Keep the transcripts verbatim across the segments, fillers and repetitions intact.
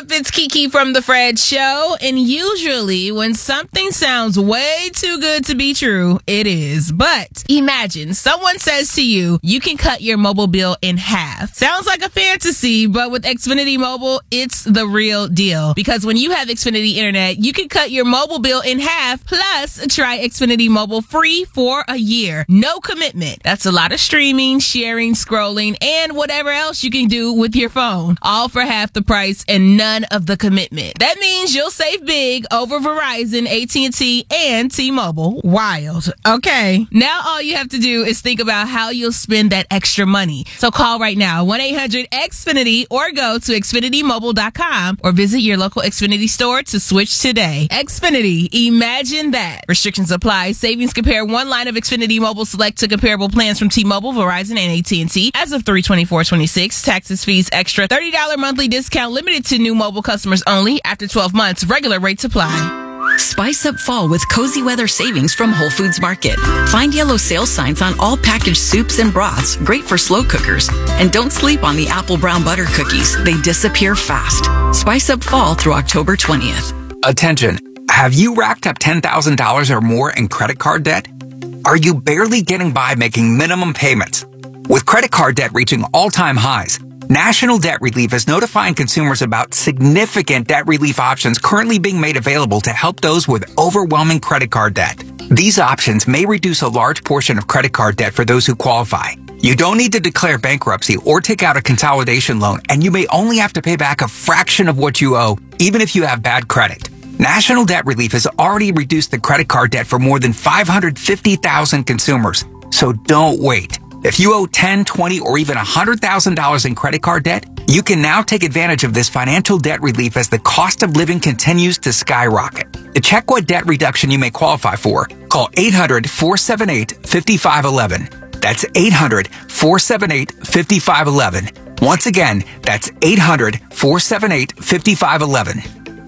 up? It's Kiki from The Fred Show. And usually when something sounds way too good to be true, it is. But imagine someone says to you, you can cut your mobile bill in half. Sounds like a fantasy, but with Xfinity Mobile, it's the real deal. Because when you have Xfinity Internet, you can cut your mobile bill in half. Plus, try Xfinity Mobile free for a year. No commitment. That's a lot of streaming, sharing, scrolling, and whatever else you can do with your phone. All for half the price and none of the commitment. That means you'll save big over Verizon, A T and T, and T-Mobile. Wild. Okay. Now all you have to do is think about how you'll spend that extra money. So call right now, one eight hundred X Finity, or go to Xfinity Mobile dot com or visit your local Xfinity store to switch today. Xfinity. Imagine that. Restrictions apply. Savings compare one line of Xfinity Mobile Select to comparable plans from T-Mobile, Verizon, and A T and T as of three twenty-four twenty-six. Taxes, fees, extra. thirty dollars monthly discount limited to new mobile customers only. After twelve months, regular rates apply. Spice up fall with cozy weather savings from Whole Foods Market. Find yellow sale signs on all packaged soups and broths, great for slow cookers. And don't sleep on the apple brown butter cookies. They disappear fast. Spice up fall through October twentieth. Attention. Have you racked up ten thousand dollars or more in credit card debt? Are you barely getting by making minimum payments? With credit card debt reaching all-time highs, National Debt Relief is notifying consumers about significant debt relief options currently being made available to help those with overwhelming credit card debt. These options may reduce a large portion of credit card debt for those who qualify. You don't need to declare bankruptcy or take out a consolidation loan, and you may only have to pay back a fraction of what you owe, even if you have bad credit. National Debt Relief has already reduced the credit card debt for more than five hundred fifty thousand consumers. So don't wait. If you owe ten, twenty, or even one hundred thousand dollars in credit card debt, you can now take advantage of this financial debt relief as the cost of living continues to skyrocket. To check what debt reduction you may qualify for, call eight hundred, four seven eight, five five one one. That's eight hundred, four seven eight, five five one one. Once again, that's eight hundred, four seven eight, five five one one.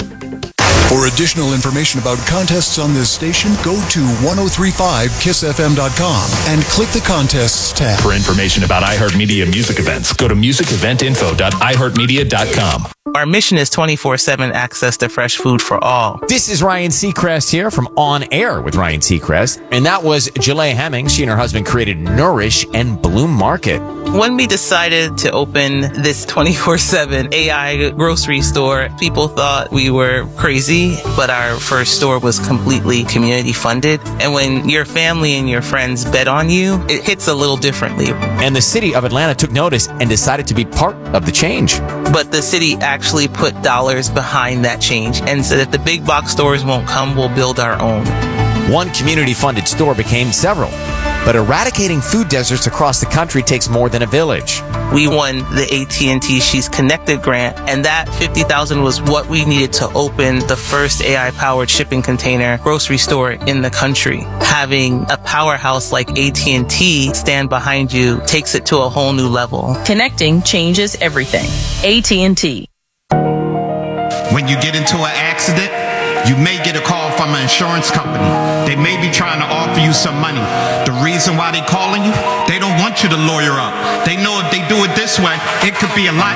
For additional information about contests on this station, go to ten thirty-five kiss f m dot com and click the Contests tab. For information about iHeartMedia music events, go to music event info dot i heart media dot com. Our mission is twenty-four seven access to fresh food for all. This is Ryan Seacrest here from On Air with Ryan Seacrest. And that was Jalea Hemming. She and her husband created Nourish and Bloom Market. When we decided to open this twenty-four seven A I grocery store, people thought we were crazy, but our first store was completely community funded. And when your family and your friends bet on you, it hits a little differently. And the city of Atlanta took notice and decided to be part of the change. But the city actually put dollars behind that change and said that the big box stores won't come, we'll build our own. One community-funded store became several. But eradicating food deserts across the country takes more than a village. We won the A T and T She's Connected grant, and that fifty thousand dollars was what we needed to open the first A I-powered shipping container grocery store in the country. Having a powerhouse like A T and T stand behind you takes it to a whole new level. Connecting changes everything. A T and T. When you get into an accident, you may get a call from an insurance company. They may be trying to offer you some money. The reason why they're calling you, they don't want you to lawyer up. They know if they do it this way, it could be a lot